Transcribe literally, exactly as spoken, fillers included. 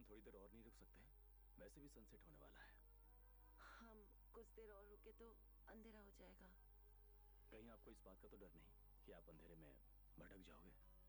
थोड़ी देर और नहीं रुक सकते? वैसे भी सनसेट होने वाला है। हम कुछ देर और रुके तो अंधेरा हो जाएगा। कहीं आपको इस बात का तो डर नहीं कि आप अंधेरे में भटक जाओगे?